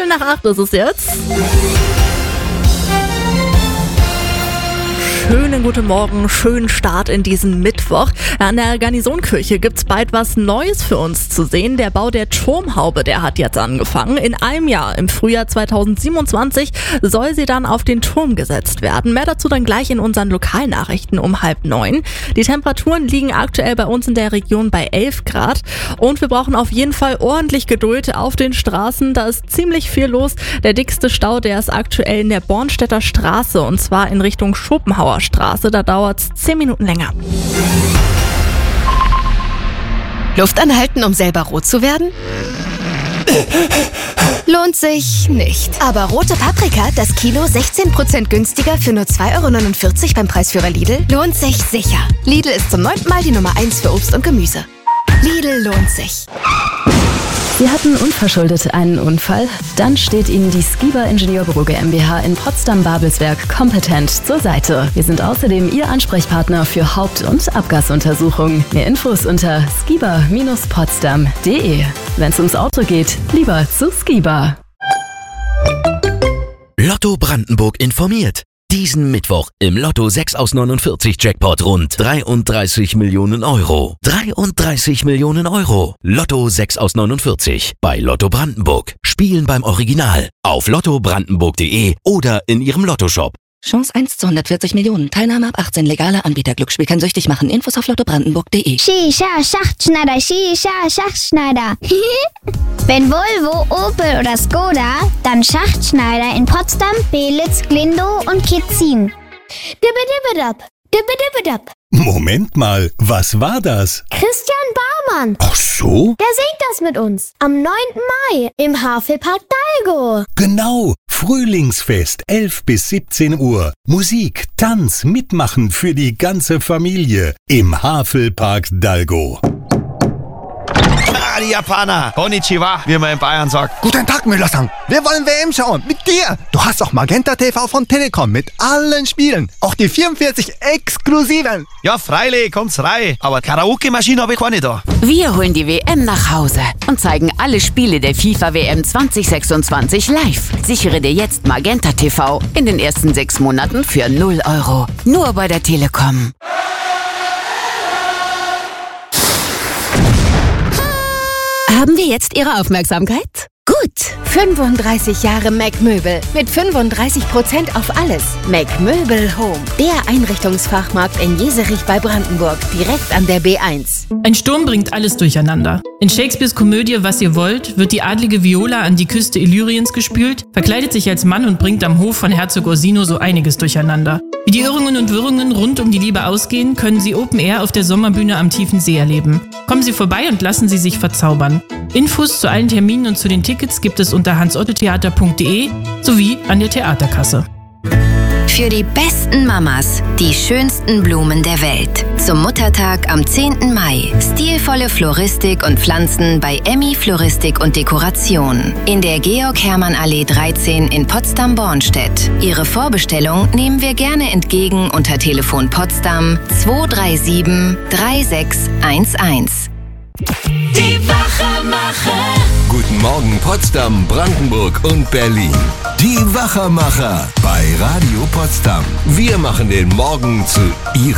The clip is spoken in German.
7:10 ist es jetzt. Schönen guten Morgen, schönen Start in diesen Mittwoch. An der Garnisonkirche gibt's bald was Neues für uns zu sehen. Der Bau der Turmhaube, der hat jetzt angefangen. In einem Jahr, im Frühjahr 2027, soll sie dann auf den Turm gesetzt werden. Mehr dazu dann gleich in unseren Lokalnachrichten um 8:30. Die Temperaturen liegen aktuell bei uns in der Region bei 11 Grad. Und wir brauchen auf jeden Fall ordentlich Geduld auf den Straßen. Da ist ziemlich viel los. Der dickste Stau, der ist aktuell in der Bornstedter Straße, und zwar in Richtung Schopenhauer Straße, da dauert es 10 Minuten länger. Luft anhalten, um selber rot zu werden? Lohnt sich nicht. Aber rote Paprika, das Kilo 16% günstiger für nur 2,49 € beim Preisführer Lidl, lohnt sich sicher. Lidl ist zum 9. Mal die Nummer 1 für Obst und Gemüse. Lidl lohnt sich. Sie hatten unverschuldet einen Unfall? Dann steht Ihnen die Skiba Ingenieurbüro GmbH in Potsdam-Babelsberg kompetent zur Seite. Wir sind außerdem Ihr Ansprechpartner für Haupt- und Abgasuntersuchungen. Mehr Infos unter skiba-potsdam.de. Wenn es ums Auto geht, lieber zu Skiba. Lotto Brandenburg informiert. Diesen Mittwoch im Lotto 6 aus 49 Jackpot rund 33 Millionen Euro. 33 Millionen Euro. Lotto 6 aus 49 bei Lotto Brandenburg. Spielen beim Original auf lottobrandenburg.de oder in Ihrem Lottoshop. Chance 1 zu 140 Millionen. Teilnahme ab 18. Legaler Anbieter. Glücksspiel kann süchtig machen. Infos auf lottobrandenburg.de. Shisha, Schachtschneider, Shisha, Schachtschneider. Wenn Volvo, Opel oder Skoda, dann Schachtschneider in Potsdam, Belitz, Glindow und Kitzin. Dibbedibbedab, dibbedibbedab. Moment mal, was war das? Christian Barmann. Ach so? Der singt das mit uns. Am 9. Mai im Havelpark Dalgo. Genau, Frühlingsfest, 11 bis 17 Uhr. Musik, Tanz, Mitmachen für die ganze Familie im Havelpark Dalgo. Die Japaner. Konnichiwa, wie man in Bayern sagt. Guten Tag, Müller-san. Wir wollen WM schauen. Mit dir. Du hast auch Magenta TV von Telekom mit allen Spielen. Auch die 44 exklusiven. Ja, freilich, kommt's rein. Aber Karaoke-Maschine habe ich keine da. Wir holen die WM nach Hause und zeigen alle Spiele der FIFA-WM 2026 live. Sichere dir jetzt Magenta TV in den ersten 6 Monaten für 0 €. Nur bei der Telekom. Haben wir jetzt Ihre Aufmerksamkeit? Gut, 35 Jahre Mac Möbel mit 35% auf alles. Mac Möbel Home, der Einrichtungsfachmarkt in Jeserich bei Brandenburg, direkt an der B1. Ein Sturm bringt alles durcheinander. In Shakespeares Komödie Was ihr wollt wird die adlige Viola an die Küste Illyriens gespült, verkleidet sich als Mann und bringt am Hof von Herzog Orsino so einiges durcheinander. Wie die Irrungen und Wirrungen rund um die Liebe ausgehen, können Sie Open Air auf der Sommerbühne am Tiefen See erleben. Kommen Sie vorbei und lassen Sie sich verzaubern. Infos zu allen Terminen und zu den Tickets gibt es unter hansottetheater.de sowie an der Theaterkasse. Für die besten Mamas die schönsten Blumen der Welt. Zum Muttertag am 10. Mai. Stilvolle Floristik und Pflanzen bei Emmy Floristik und Dekoration. In der Georg-Hermann-Allee 13 in Potsdam-Bornstedt. Ihre Vorbestellung nehmen wir gerne entgegen unter Telefon Potsdam 237 3611. Die Wachermacher. Guten Morgen Potsdam, Brandenburg und Berlin. Die Wachermacher bei Radio Potsdam. Wir machen den Morgen zu Ihrem